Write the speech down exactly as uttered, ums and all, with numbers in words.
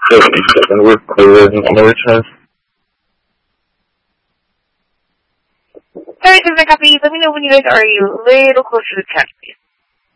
fifty-seven, we're clear on the return. Sorry, there's a copy. Let me know when you guys are a little closer to the check, please.